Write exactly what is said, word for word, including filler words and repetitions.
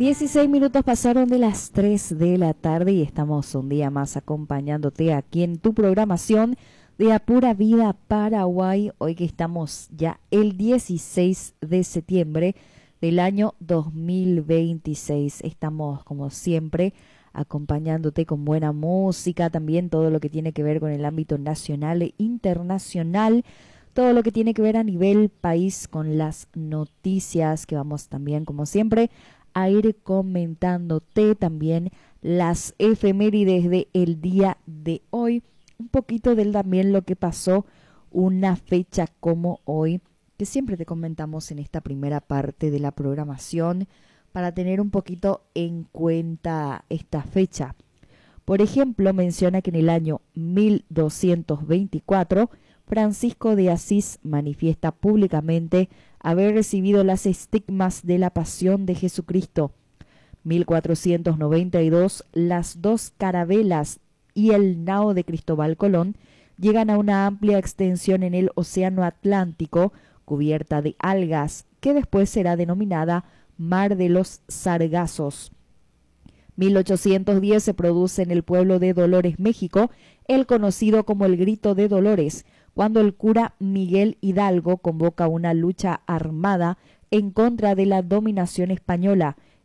dieciséis minutos pasaron de las tres de la tarde y estamos un día más acompañándote aquí en tu programación de A Pura Vida Paraguay. Hoy que estamos ya el dieciséis de septiembre del año dos mil veintiséis. Estamos como siempre acompañándote con buena música, también todo lo que tiene que ver con el ámbito nacional e internacional, todo lo que tiene que ver a nivel país con las noticias que vamos también como siempre a ir comentándote, también las efemérides de el día de hoy, un poquito de también lo que pasó una fecha como hoy, que siempre te comentamos en esta primera parte de la programación para tener un poquito en cuenta esta fecha. Por ejemplo, menciona que en el año mil doscientos veinticuatro Francisco de Asís manifiesta públicamente haber recibido las estigmas de la pasión de Jesucristo. mil cuatrocientos noventa y dos, las dos carabelas y el nao de Cristóbal Colón llegan a una amplia extensión en el Océano Atlántico, cubierta de algas, que después será denominada Mar de los Sargazos. mil ochocientos diez se produce en el pueblo de Dolores, México, el conocido como el Grito de Dolores, cuando el cura Miguel Hidalgo convoca una lucha armada en contra de la dominación española